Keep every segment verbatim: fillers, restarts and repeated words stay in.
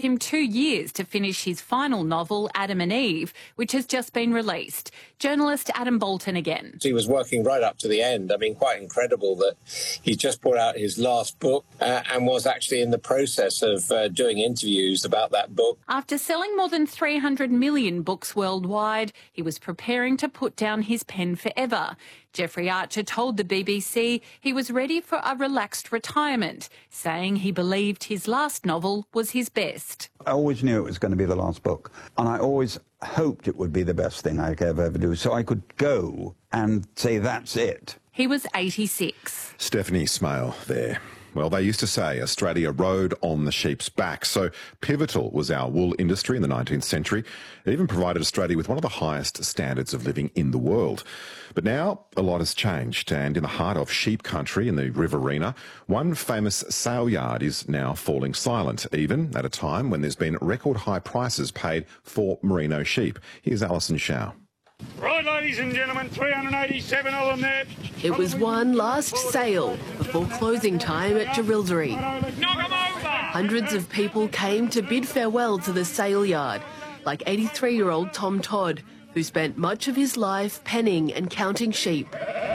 him two years to finish his final novel, Adam and Eve, which has just been released. Journalist Adam Bolton again. He was working right up to the end. I mean, quite incredible that he just put out his last book uh, and was actually in the process of uh, doing interviews about that book. After selling more than three hundred million books worldwide, he was preparing to put down his pen forever. Jeffrey Archer told the B B C he was ready for a relaxed retirement, saying he believed his last novel was his best. I always knew it was going to be the last book, and I always hoped it would be the best thing I could ever do, so I could go and say that's it. He was eighty-six. Stephanie Smale there. Well, they used to say Australia rode on the sheep's back, so pivotal was our wool industry in the nineteenth century. It even provided Australia with one of the highest standards of living in the world. But now a lot has changed, and in the heart of sheep country in the Riverina, one famous sale yard is now falling silent, even at a time when there's been record high prices paid for merino sheep. Here's Alison Shaw. Right, ladies and gentlemen, three hundred eighty-seven of them there. It was one last sale before closing time at Jerilderie. Knock 'em over! Hundreds of people came to bid farewell to the sale yard, like eighty-three-year-old Tom Todd, who spent much of his life penning and counting sheep.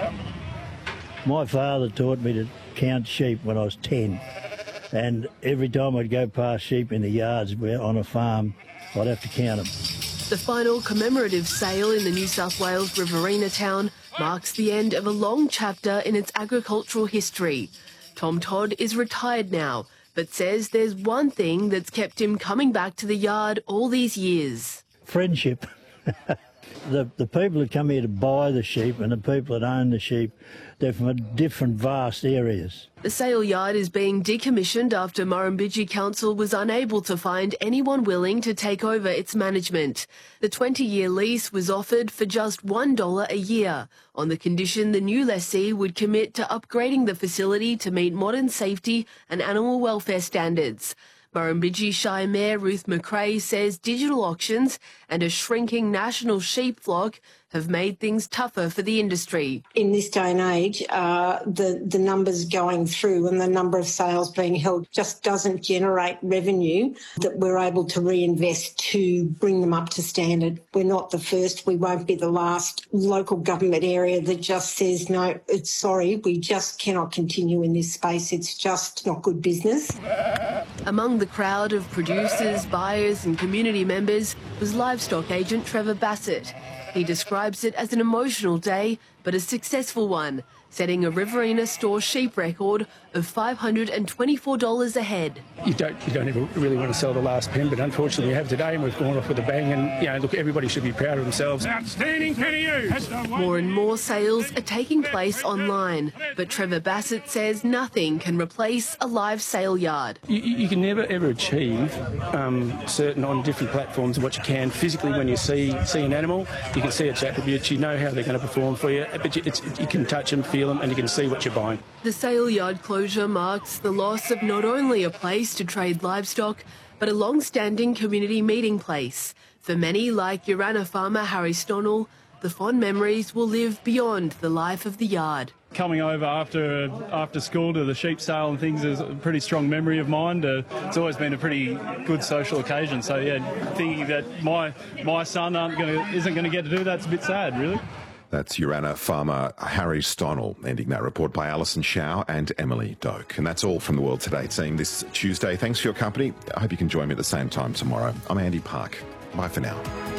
My father taught me to count sheep when I was ten, and every time I'd go past sheep in the yards on a farm, I'd have to count them. The final commemorative sale in the New South Wales Riverina town marks the end of a long chapter in its agricultural history. Tom Todd is retired now, but says there's one thing that's kept him coming back to the yard all these years. Friendship. the, the people that come here to buy the sheep and the people that own the sheep, they're from different vast areas. The sale yard is being decommissioned after Murrumbidgee Council was unable to find anyone willing to take over its management. The twenty-year lease was offered for just one dollar a year, on the condition the new lessee would commit to upgrading the facility to meet modern safety and animal welfare standards. Murrumbidgee Shire Mayor Ruth McRae says digital auctions and a shrinking national sheep flock have made things tougher for the industry. In this day and age, uh, the, the numbers going through and the number of sales being held just doesn't generate revenue that we're able to reinvest to bring them up to standard. We're not the first, we won't be the last local government area that just says, no, it's sorry, we just cannot continue in this space. It's just not good business. Among the crowd of producers, buyers and community members was livestock agent Trevor Bassett. He describes it as an emotional day, but a successful one, setting a Riverina store sheep record of five hundred twenty-four dollars a head. You don't, you don't ever really want to sell the last pen, but unfortunately we have today and we've gone off with a bang, and, you know, look, everybody should be proud of themselves. Outstanding penny use! More and more sales are taking place online, but Trevor Bassett says nothing can replace a live sale yard. You, you can never ever achieve um, certain on different platforms what you can physically when you see see an animal. You can see its attributes, you know how they're going to perform for you, but you, it's, you can touch them, feel them, and you can see what you're buying. The sale yard closure marks the loss of not only a place to trade livestock, but a long-standing community meeting place. For many, like Urana farmer Harry Stonnell, the fond memories will live beyond the life of the yard. Coming over after after school to the sheep sale and things is a pretty strong memory of mine. To, it's always been a pretty good social occasion. So yeah, thinking that my my son aren't gonna, isn't going to get to do that's a bit sad, really. That's Urana farmer Harry Stonnell, ending that report by Alison Shaw and Emily Doak. And that's all from the World Today team this Tuesday. Thanks for your company. I hope you can join me at the same time tomorrow. I'm Andy Park. Bye for now.